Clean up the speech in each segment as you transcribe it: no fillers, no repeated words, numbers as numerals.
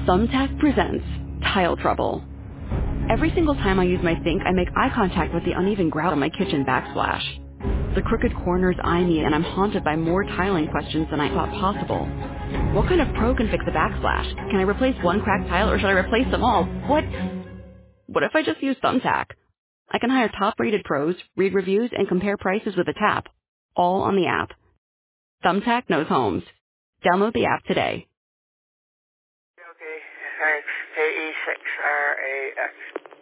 Thumbtack presents Tile Trouble. Every single time I use my sink, I make eye contact with the uneven grout on my kitchen backsplash. The crooked corners eye me, and I'm haunted by more tiling questions than I thought possible. What kind of pro can fix a backsplash? Can I replace one cracked tile, or should I replace them all? What if I just use Thumbtack? I can hire top-rated pros, read reviews, and compare prices with a tap. All on the app. Thumbtack knows homes. Download the app today. Okay, thanks. KE6RAX.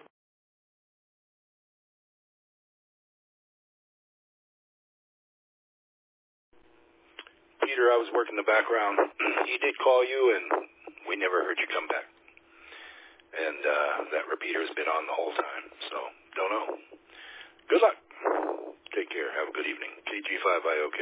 Peter, I was working the background. He did call you, and we never heard you come back. And that repeater has been on the whole time, so don't know. Good luck. Take care. Have a good evening. KG5IOK.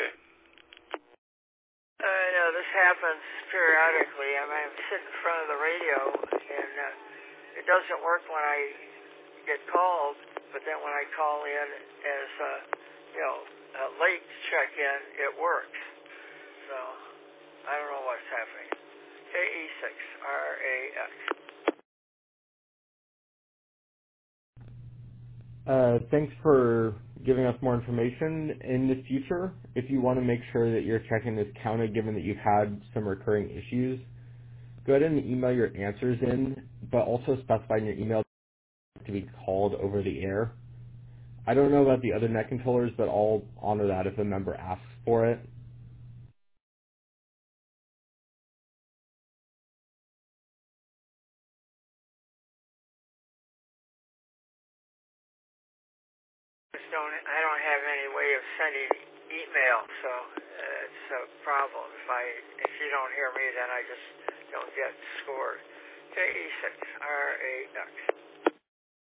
I know this happens periodically. I mean, I'm sitting in front of the radio, and it doesn't work when I get called, but then when I call in as, late check-in, it works. So, I don't know what's happening. KE6RAX. Thanks for giving us more information. In the future, if you want to make sure that your check-in is counted given that you've had some recurring issues, go ahead and email your answers in, but also specify in your email to be called over the air. I don't know about the other net controllers, but I'll honor that if a member asks for it. I don't have any way of sending email, so it's a problem. If you don't hear me, then I just don't get scored. KE6RAX.